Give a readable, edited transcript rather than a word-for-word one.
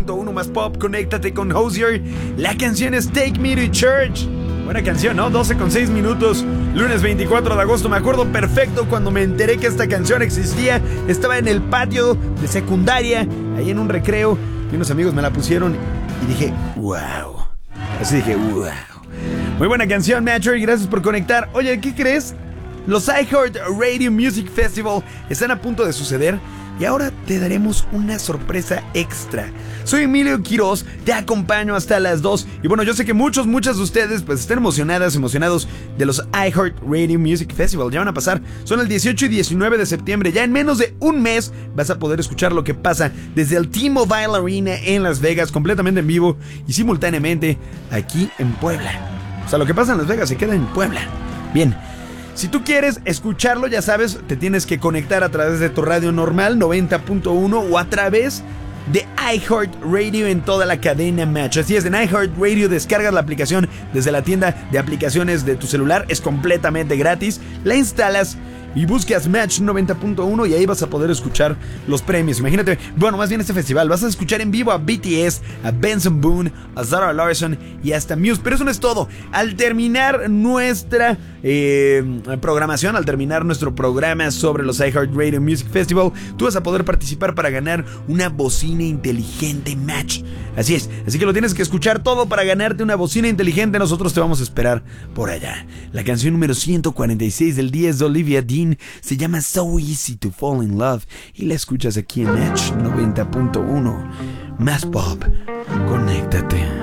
Uno más pop, conéctate con Hozier. La canción es Take Me to Church. Buena canción, ¿no? 12:06, lunes 24 de agosto. Me acuerdo perfecto cuando me enteré que esta canción existía. Estaba en el patio de secundaria, ahí en un recreo, y unos amigos me la pusieron y dije, wow. Así dije, wow. Muy buena canción, Matcher, y gracias por conectar. Oye, ¿qué crees? Los iHeart Radio Music Festival están a punto de suceder y ahora te daremos una sorpresa extra. Soy Emilio Quiroz, te acompaño hasta las 2. Y bueno, yo sé que muchas de ustedes pues están emocionados de los iHeart Radio Music Festival. Ya van a pasar, son el 18 y 19 de septiembre. Ya en menos de un mes vas a poder escuchar lo que pasa desde el T-Mobile Arena en Las Vegas, completamente en vivo y simultáneamente aquí en Puebla. O sea, lo que pasa en Las Vegas se queda en Puebla. Bien. Si tú quieres escucharlo, ya sabes, te tienes que conectar a través de tu radio normal 90.1 o a través de iHeartRadio en toda la cadena Match. Así es, en iHeartRadio descargas la aplicación desde la tienda de aplicaciones de tu celular, es completamente gratis, la instalas y buscas Match 90.1 y ahí vas a poder escuchar los premios. Imagínate, bueno, más bien este festival, vas a escuchar en vivo a BTS, a Benson Boone, a Zara Larsson y hasta Muse. Pero eso no es todo. Al terminar nuestra programación, al terminar nuestro programa sobre los iHeartRadio Music Festival, tú vas a poder participar para ganar una bocina inteligente Match. Así es, así que lo tienes que escuchar todo para ganarte una bocina inteligente. Nosotros te vamos a esperar por allá. La canción número 146 del día es de Olivia Dean, se llama So Easy to Fall in Love y la escuchas aquí en Match 90.1. Más pop, conéctate.